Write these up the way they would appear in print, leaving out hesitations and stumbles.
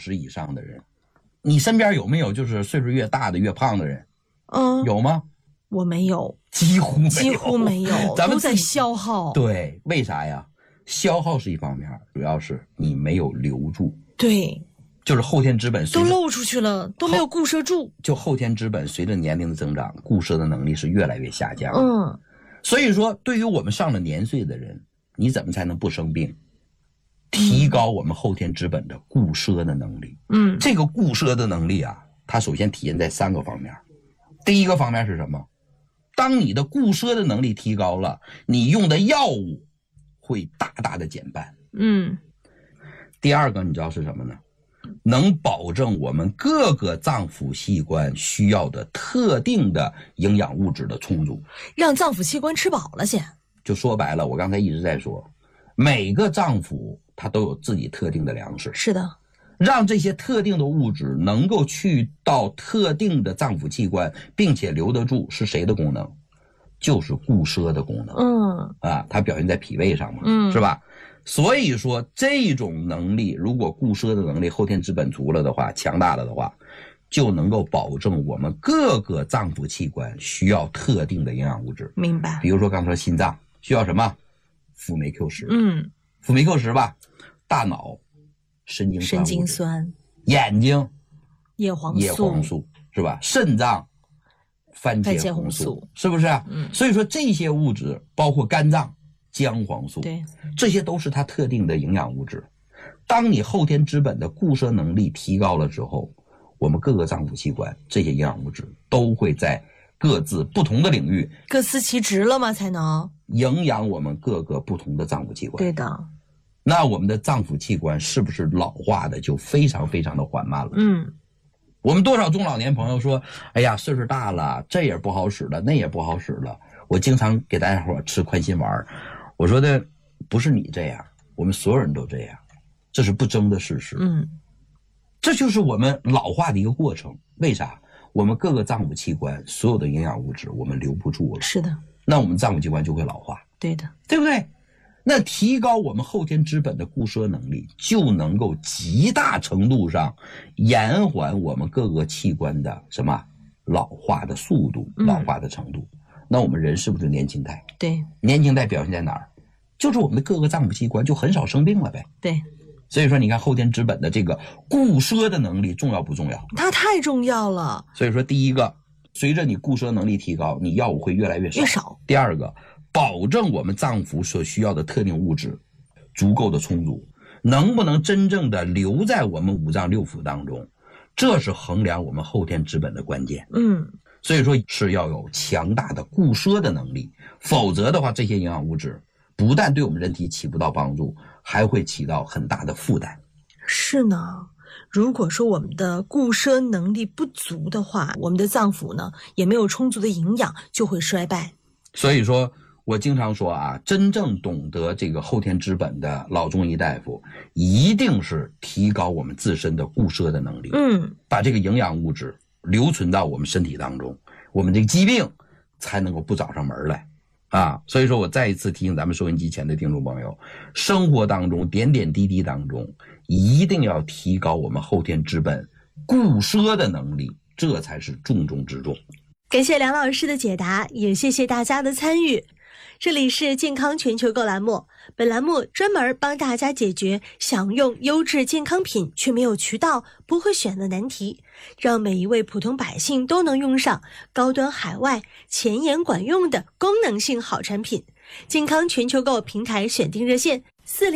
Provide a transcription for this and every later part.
60以上的人，你身边有没有就是岁数越大的越胖的人？有吗？ 我没有， 几乎没有， 咱们都在消耗。 对，为啥呀？消耗是一方面，主要是你没有留住。 对， 就是后天脂本都漏出去了，都没有固摄住。 就后天脂本随着年龄的增长，固摄的能力是越来越下降。所以说对于我们上了年岁的人，你怎么才能不生病？提高我们后天脂本的固摄的能力。这个固摄的能力啊，它首先体现在3个方面。第一个方面是什么？当你的固摄的能力提高了，你用的药物会大大的减半。第二个你知道是什么呢？能保证我们各个脏腑器官需要的特定的营养物质的充足， 让脏腑器官吃饱了先。 就说白了，我刚才一直在说，每个脏腑它都有自己特定的粮食。 是的， 让这些特定的物质能够去到特定的脏腑器官，并且留得住，是谁的功能？就是固摄的功能。它表现在脾胃上嘛，是吧？所以说这种能力，如果固摄的能力后天脂本足了的话，强大了的话，就能够保证我们各个脏腑器官需要特定的营养物质。 明白。 比如说刚才说心脏需要什么？辅酶 Q10。辅酶 Q10吧。大脑神经酸。眼睛叶黄素是吧？肾脏番茄红素，是不是？所以说这些物质包括肝脏姜黄素， 对， 这些都是它特定的营养物质。当你后天脂本的固摄能力提高了之后，我们各个脏腑器官这些营养物质都会在各自不同的领域各司其职了吗？才能营养我们各个不同的脏腑器官。 对的。 那我们的脏腑器官是不是老化的就非常非常的缓慢了？我们多少中老年朋友说，哎呀，岁数大了，这也不好使了，那也不好使了。我经常给大家伙吃宽心丸，我说的不是你这样，我们所有人都这样，这是不争的事实。这就是我们老化的一个过程。为啥？我们各个脏腑器官所有的营养物质我们留不住了。 是的。 那我们脏腑器官就会老化。 对的。 对不对？那提高我们后天脂本的固摄能力，就能够极大程度上延缓我们各个器官的什么老化的速度、老化的程度。那我们人是不是年轻态？ 对。 年轻态表现在哪儿？就是我们的各个脏腑器官就很少生病了呗。 对。 所以说你看后天脂本的这个固摄的能力重要不重要？ 它太重要了。 所以说第一个，随着你固摄能力提高，你药物会越来越少。第二个，保证我们脏腑所需要的特定物质足够的充足，能不能真正的留在我们五脏六腑当中，这是衡量我们后天脂本的关键。所以说是要有强大的固摄的能力，否则的话这些营养物质不但对我们人体起不到帮助，还会起到很大的负担。 是呢，如果说我们的固摄能力不足的话，我们的脏腑呢也没有充足的营养，就会衰败。 所以说我经常说啊，真正懂得这个后天脂本的老中医大夫，一定是提高我们自身的固摄的能力，把这个营养物质留存到我们身体当中，我们这个疾病才能够不找上门来啊。所以说我再一次提醒咱们收音机前的听众朋友，生活当中点点滴滴当中，一定要提高我们后天脂本固摄的能力，这才是重中之重。 感谢梁老师的解答，也谢谢大家的参与。这里是健康全球购栏目，本栏目专门帮大家解决想用优质健康品却没有渠道、不会选的难题，让每一位普通百姓都能用上高端海外、前沿管用的功能性好产品。健康全球购平台选定热线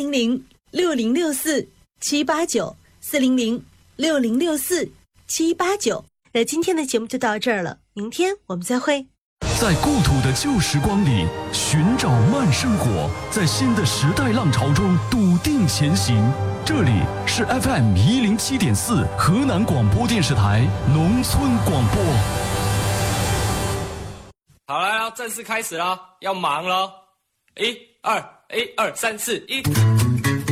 400-6064-789，400-6064-789。那今天的节目就到这儿了，明天我们再会。 在故土的旧时光里寻找慢生活，在新的时代浪潮中笃定前行。这里是 FM107.4 河南广播电视台农村广播。 好了，正式开始了，要忙了。1、2、1、2、3、4、1。